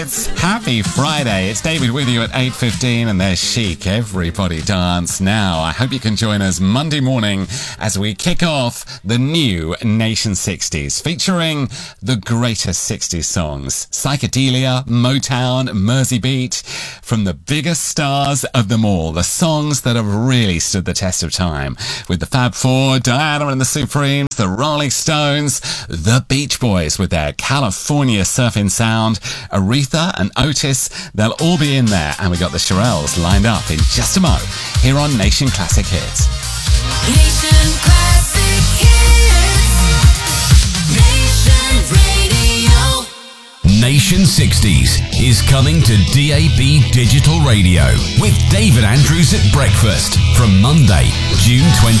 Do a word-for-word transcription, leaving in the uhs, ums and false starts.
It's Happy Friday. It's David with you at eight fifteen, and there's Chic. Everybody dance now. I hope you can join us Monday morning as we kick off the new Nation sixties, featuring the greatest sixties songs. Psychedelia, Motown, Mersey Beat, from the biggest stars of them all. The songs that have really stood the test of time. With the Fab Four, Diana and the Supremes, the Rolling Stones, the Beach Boys with their California surfing sound, Aretha and Otis, they'll all be in there, and we got the Shirelles lined up in just a mo here on Nation Classic Hits. Nation Classic Hits. Nation Radio. Nation sixties is coming to D A B Digital Radio with David Andrews at breakfast from Monday, June twentieth.